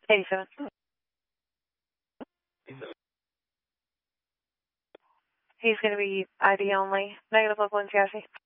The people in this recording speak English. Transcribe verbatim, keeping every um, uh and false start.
eighty-seven. He's going to be I D only. Negative level in Jesse.